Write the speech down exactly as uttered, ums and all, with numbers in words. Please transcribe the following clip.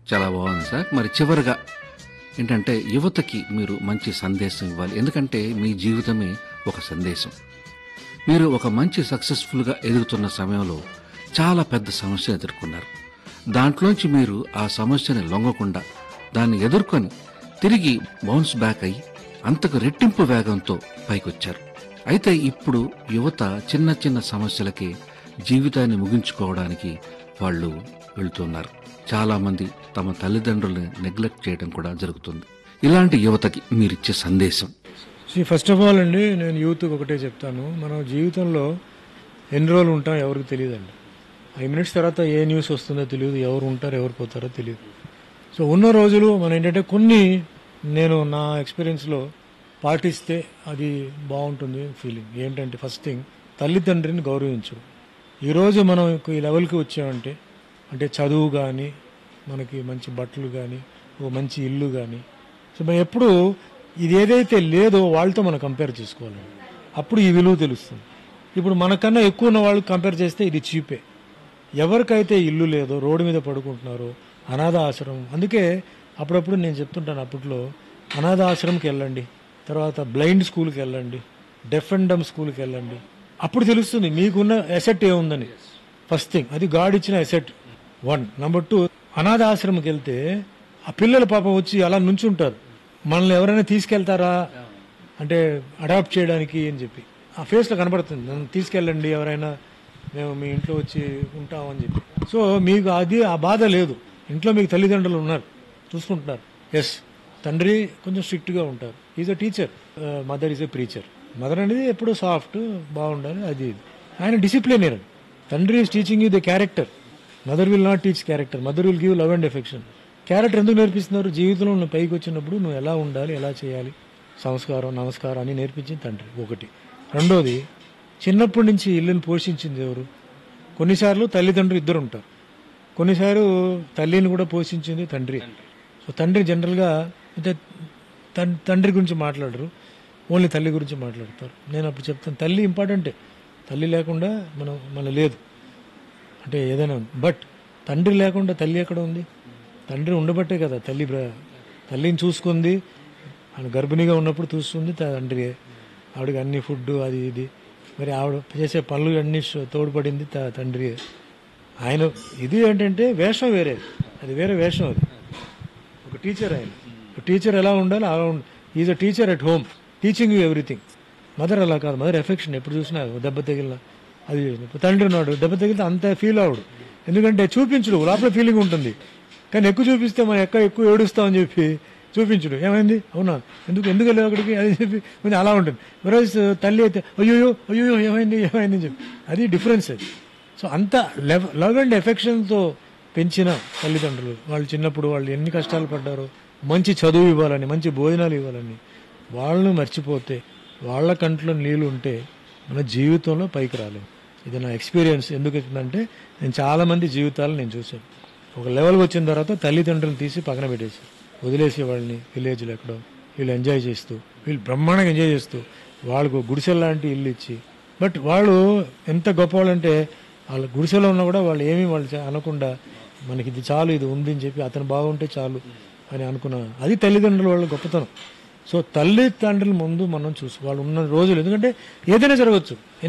చాలా బాగుంది సార్. మరి చివరగా ఏంటంటే యువతకి మీరు మంచి సందేశం ఇవ్వాలి. ఎందుకంటే మీ జీవితమే ఒక సందేశం. మీరు ఒక మంచి సక్సెస్ఫుల్గా ఎదుగుతున్న సమయంలో చాలా పెద్ద సమస్య ఎదుర్కొన్నారు. దాంట్లోంచి మీరు ఆ సమస్యని లొంగకుండా దాన్ని ఎదుర్కొని తిరిగి బౌన్స్ బ్యాక్ అయ్యి అంతకు రెట్టింపు వేగంతో పైకొచ్చారు. అయితే ఇప్పుడు యువత చిన్న చిన్న సమస్యలకి జీవితాన్ని ముగించుకోవడానికి వాళ్ళు వెళ్తున్నారు. చాలా మంది తమ తల్లిదండ్రుల్ని నెగ్లెక్ట్ చేయడం కూడా జరుగుతుంది. ఇలాంటి యువతకి మీరిచ్చే సందేశం? ఫస్ట్ ఆఫ్ ఆల్ అండి, నేను యూత్కి ఒకటే చెప్తాను. మనం జీవితంలో ఎన్ని రోజులు ఉంటాం ఎవరికి తెలియదండి. ఐదు మినిట్స్ తర్వాత ఏ న్యూస్ వస్తుందో తెలియదు, ఎవరు ఉంటారో ఎవరు పోతారో తెలియదు. సో ఉన్న రోజులు మనం ఏంటంటే కొన్ని నేను నా ఎక్స్పీరియన్స్లో పాటిస్తే అది బాగుంటుంది ఫీలింగ్. ఏంటంటే ఫస్ట్ థింగ్, తల్లిదండ్రిని గౌరవించడం. ఈరోజు మనం ఈ లెవెల్కి వచ్చామంటే అంటే చదువు కానీ, మనకి మంచి బట్టలు కానీ, ఓ మంచి ఇల్లు కానీ, సో మనం ఎప్పుడు ఇది ఏదైతే లేదో వాళ్ళతో మనం కంపేర్ చేసుకోవాలండి. అప్పుడు ఈ విలువ తెలుస్తుంది. ఇప్పుడు మనకన్నా ఎక్కువ ఉన్న వాళ్ళు కంపేర్ చేస్తే ఇది చీపే. ఎవరికైతే ఇల్లు లేదో, రోడ్డు మీద పడుకుంటున్నారో, అనాథ ఆశ్రమం. అందుకే అప్పుడప్పుడు నేను చెప్తుంటాను, అప్పట్లో అనాథ ఆశ్రమంకి వెళ్ళండి, తర్వాత బ్లైండ్ స్కూల్కి వెళ్ళండి, డెఫ్ అండ్ డమ్ స్కూల్కి వెళ్ళండి. అప్పుడు తెలుస్తుంది మీకున్న ఎసెట్ ఏముందని. ఫస్ట్ థింగ్, అది గాడ్ ఇచ్చిన ఎసెట్ వన్. నెంబర్ టూ, అనాథ ఆశ్రమంకి వెళ్తే ఆ పిల్లల పాపం వచ్చి అలా నుంచుంటారు. మనల్ని ఎవరైనా తీసుకెళ్తారా అంటే అడాప్ట్ చేయడానికి అని చెప్పి ఆ ఫేస్లో కనబడుతుంది. నన్ను తీసుకెళ్ళండి ఎవరైనా, మేము మీ ఇంట్లో వచ్చి ఉంటామని చెప్పి. సో మీకు అది ఆ బాధ లేదు. ఇంట్లో మీకు తల్లిదండ్రులు ఉన్నారు, చూసుకుంటున్నారు. ఎస్, తండ్రి కొంచెం స్ట్రిక్ట్గా ఉంటారు. Is a teacher, mother is a preacher. Mother అనేది ఎప్పుడు సాఫ్ట్, బాగుండాలి, అది ఇది. ఆయన డిసిప్లినర్. తండ్రి is teaching you the character. Mother will not teach character. Mother will give love and affection. Character ఎందుకు నేర్పిస్తున్నారు? జీవితంలో నువ్వు పైకి వచ్చినప్పుడు నువ్వు ఎలా ఉండాలి, ఎలా చేయాలి, సంస్కారం, నమస్కారం అని నేర్పించింది తండ్రి ఒకటి. రెండోది, చిన్నప్పటి నుంచి ఇల్లుని పోషించింది ఎవరు? కొన్నిసార్లు తల్లిదండ్రులు ఇద్దరు ఉంటారు, కొన్నిసార్లు తల్లిని కూడా పోషించింది తండ్రి. సో తండ్రి జనరల్గా అంటే తండ్రి గురించి మాట్లాడరు, ఓన్లీ తల్లి గురించి మాట్లాడతారు. నేను అప్పుడు చెప్తాను, తల్లి ఇంపార్టెంటే. తల్లి లేకుండా మనం మన లేదు అంటే ఏదైనా. బట్ తండ్రి లేకుండా తల్లి ఎక్కడ ఉంది? తండ్రి ఉండబట్టే కదా తల్లి తల్లిని చూసుకుంది. ఆవిడ గర్భిణీగా ఉన్నప్పుడు చూస్తుంది తండ్రి. ఆవిడకి అన్ని ఫుడ్ అది ఇది, మరి ఆవిడ చేసే పనులు అన్ని తోడ్పడింది తండ్రి. ఆయన ఇది ఏంటంటే వేషం వేరే, అది వేరే వేషం. అది ఒక టీచర్. ఆయన టీచర్ ఎలా ఉండాలి అలా ఉండాలి. Is a teacher at home, teaching you everything. Mother అలా కాదు. మదర్ ఎఫెక్షన్ ఎప్పుడు చూసినా దెబ్బ తగిలిన అది. తండ్రి ఉన్నాడు, దెబ్బ తగిలితే అంత ఫీల్ అవడు, ఎందుకంటే చూపించడు, లోపల ఫీలింగ్ ఉంటుంది. కానీ ఎక్కువ చూపిస్తే మనం ఎక్కడ ఎక్కువ ఏడుస్తామని చెప్పి చూపించడు. ఏమైంది, అవునా, ఎందుకు ఎందుకు వెళ్ళావు అక్కడికి అని చెప్పి కొంచెం అలా ఉంటుంది. వెరస్ తల్లి అయితే అయ్యోయో అయ్యోయో ఏమైంది ఏమైంది అని చెప్పి, అది డిఫరెన్స్ అది. సో అంత లవ్ లవ్ అండ్ ఎఫెక్షన్తో పెంచిన తల్లిదండ్రులు, వాళ్ళు చిన్నప్పుడు వాళ్ళు ఎన్ని కష్టాలు పడ్డారో, మంచి చదువు ఇవ్వాలని, మంచి భోజనాలు ఇవ్వాలని, వాళ్ళను మర్చిపోతే, వాళ్ళ కంట్లో నీళ్ళు ఉంటే మన జీవితంలో పైకి రాలేము. ఇది నా ఎక్స్పీరియన్స్. ఎందుకు అంటే నేను చాలామంది జీవితాలు నేను చూశాను. ఒక లెవెల్కి వచ్చిన తర్వాత తల్లిదండ్రులను తీసి పక్కన పెట్టేసి వదిలేసే వాళ్ళని విలేజ్లో ఎక్కడో, వీళ్ళు ఎంజాయ్ చేస్తూ, వీళ్ళు బ్రహ్మాండంగా ఎంజాయ్ చేస్తూ, వాళ్ళకు గుడిసెల లాంటి ఇల్లు ఇచ్చి. బట్ వాళ్ళు ఎంత గొప్ప వాళ్ళంటే, వాళ్ళ గుడిసెలో ఉన్నా కూడా వాళ్ళు ఏమీ వాళ్ళు అనకుండా మనకి ఇది చాలు, ఇది ఉంది అని చెప్పి, అతను బాగుంటే చాలు అని అనుకున్న, అది తల్లిదండ్రుల వాళ్ళ గొప్పతనం. సో తల్లిదండ్రుల ముందు మనం చూసి వాళ్ళు ఉన్న రోజులు, ఎందుకంటే ఏదైనా జరగవచ్చు.